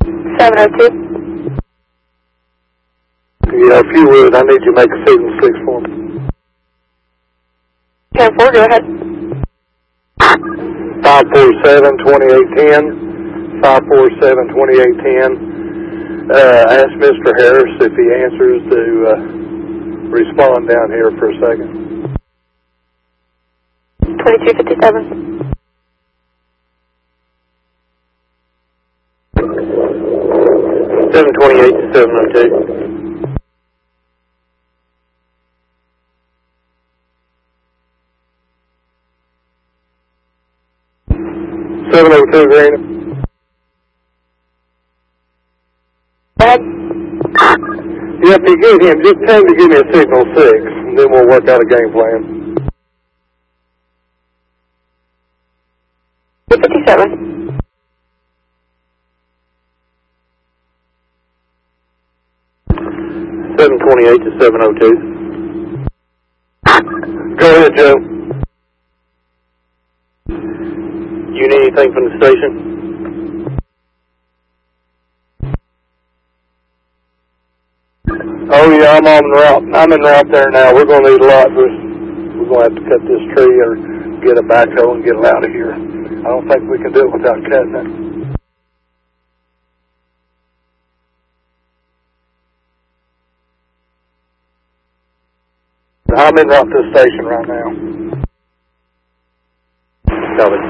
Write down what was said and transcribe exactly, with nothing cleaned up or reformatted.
seven oh two. Yeah, if you would, I need you to make a signal six for me. ten four, go ahead. five four seven, twenty-eight ten. five four seven, twenty-eight ten. Uh, ask Mister Harris if he answers to uh, respond down here for a second. twenty-two fifty-seven. seven twenty-eight to seven oh two. seven oh two, Green. Go ahead. Yeah, if you get him, just tell him to give me a signal six, and then we'll work out a game plan. two fifty-seven. seven twenty-eight to seven oh two. Go ahead, Joe. You need anything from the station? Oh yeah, I'm on route. I'm en route there now. We're going to need a lot. We're, we're going to have to cut this tree or get a backhoe and get it out of here. I don't think we can do it without cutting it. I'm en route to the station right now. Copy.